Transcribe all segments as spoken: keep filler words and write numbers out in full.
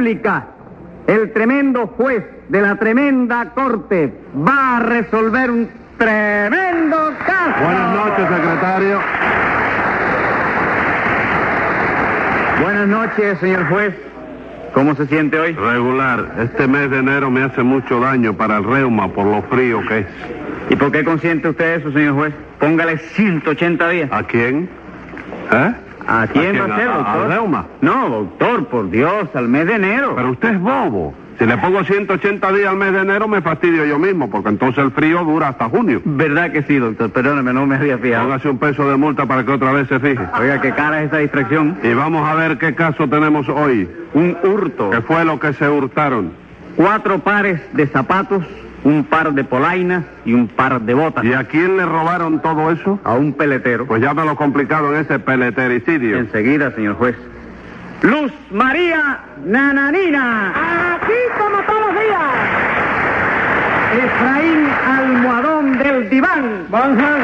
República, el tremendo juez de la tremenda corte va a resolver un tremendo caso. Buenas noches, secretario. Buenas noches, señor juez. ¿Cómo se siente hoy? Regular. Este mes de enero me hace mucho daño para el reuma por lo frío que es. ¿Y por qué consiente usted eso, señor juez? Póngale ciento ochenta días. ¿A quién? ¿Eh? ¿A quién va a ser, doctor? ¿Al reuma? No, doctor, por Dios, al mes de enero. Pero usted es bobo. Si le pongo ciento ochenta días al mes de enero, me fastidio yo mismo, porque entonces el frío dura hasta junio. ¿Verdad que sí, doctor? Perdóneme, no me había fijado. Póngase un peso de multa para que otra vez se fije. Oiga, qué cara es esa distracción. Y vamos a ver qué caso tenemos hoy. Un hurto. ¿Qué fue lo que se hurtaron? Cuatro pares de zapatos, un par de polainas y un par de botas. ¿Y a quién le robaron todo eso? A un peletero. Pues ya me lo complicado en ese peletericidio. Enseguida, señor juez. Luz María Nananina. Aquí como todos los días. Efraín Almohadón del Diván. Banjan.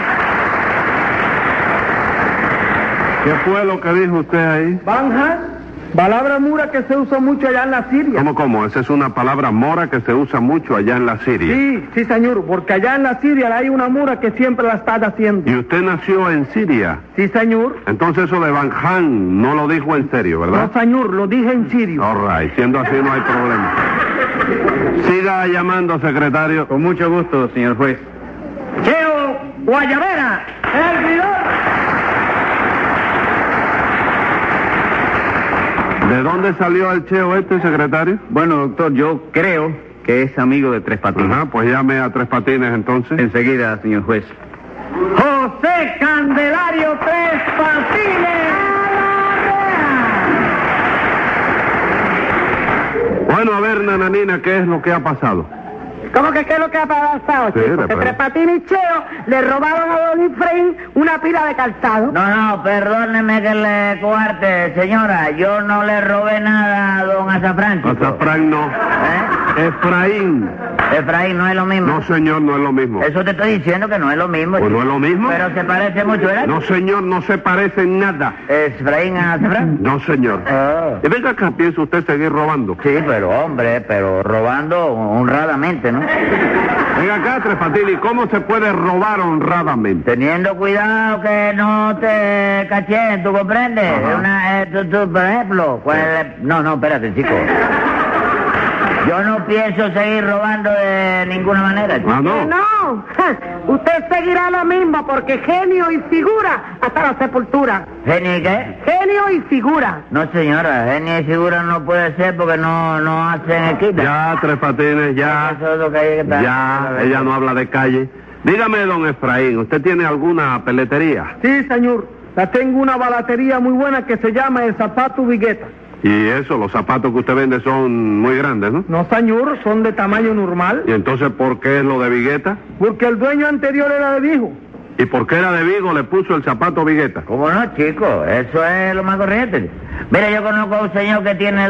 ¿Qué fue lo que dijo usted ahí? Banjan. Palabra mura que se usa mucho allá en la Siria. ¿Cómo, cómo? Esa es una palabra mora que se usa mucho allá en la Siria. Sí, sí, señor, porque allá en la Siria hay una mura que siempre la está haciendo. ¿Y usted nació en Siria? Sí, señor. Entonces eso de Banjan no lo dijo en serio, ¿verdad? No, señor, lo dije en serio. All right, siendo así no hay problema. Siga llamando, secretario. Con mucho gusto, señor juez. Cheo Guayabera, servidor. ¿De dónde salió el cheo este, secretario? Bueno, doctor, yo creo que es amigo de Tres Patines. Ajá, pues llame a Tres Patines entonces. Enseguida, señor juez. José Candelario Tres Patines. Bueno, a ver, Nananina, ¿qué es lo que ha pasado? ¿Cómo que qué es lo que ha pasado, Sí, chico? de Que verdad. Tres Patines y Cheo le robaron a don Efraín una pila de calzado. No, no, perdóneme que le cuarte, señora. Yo no le robé nada a don Azafrán, chico. Azafrán no. ¿Eh? Efraín. Efraín, no es lo mismo. No, señor, no es lo mismo. Eso te estoy diciendo que no es lo mismo. Pues chico. no es lo mismo. Pero se parece mucho, ¿verdad? No, señor, no se parece en nada. ¿Efraín a Azafrán? No, señor. Ah. ¿Y venga acá, piensa usted seguir robando? Sí, pero hombre, pero robando honradamente, ¿no? Venga acá, Tres Patines, ¿cómo se puede robar honradamente? Teniendo cuidado que no te cachen, ¿tú comprendes? Ajá. Una, eh, tú, tú, por ejemplo, pues, no, no, espérate, chico. Yo no pienso seguir robando de ninguna manera, chico. Ah, no. No, ja, usted seguirá lo mismo porque genio y figura hasta la sepultura. ¿Genio y qué? Genio y figura. No, señora, genio y figura no puede ser porque no, no hacen equipo. Ya, Tres Patines, ya. Eso es lo que hay que estar- Ya, ella no habla de calle. Dígame, don Efraín, ¿usted tiene alguna peletería? Sí, señor. La tengo una balatería muy buena que se llama El Zapato Vigueta. Y eso, los zapatos que usted vende son muy grandes, ¿no? No, señor, son de tamaño normal. ¿Y entonces por qué es lo de Vigueta? Porque el dueño anterior era de Vigo. ¿Y por qué era de Vigo le puso el zapato Vigueta? ¿Cómo no, chico? Eso es lo más corriente. Mira, yo conozco a un señor que tiene